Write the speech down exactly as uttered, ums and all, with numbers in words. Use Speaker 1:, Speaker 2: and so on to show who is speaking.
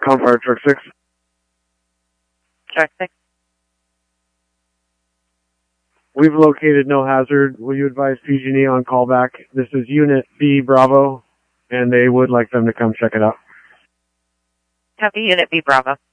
Speaker 1: Com Fire Truck six.
Speaker 2: Truck six.
Speaker 1: We've located no hazard. Will you advise P G and E on callback? This is Unit B Bravo, and they would like them to come check it out.
Speaker 2: Copy Unit B Bravo.